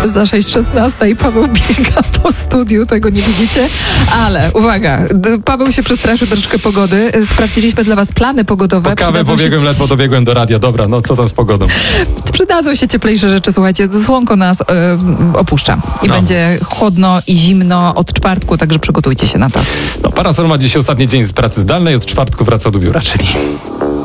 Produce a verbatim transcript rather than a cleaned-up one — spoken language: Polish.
Za sześć szesnaście i Paweł biega po studiu, tego nie widzicie, ale uwaga, Paweł się przestraszył troszeczkę pogody. Sprawdziliśmy dla was plany pogodowe. Po kawę Przydadzą pobiegłem, się... ledwo dobiegłem do radia. Dobra, no co tam z pogodą? Przydadzą się cieplejsze rzeczy, słuchajcie, słonko nas y, opuszcza i no. będzie chłodno i zimno od czwartku, także przygotujcie się na to. No, Parasol ma dzisiaj ostatni dzień z pracy zdalnej, od czwartku wraca do biura, czyli...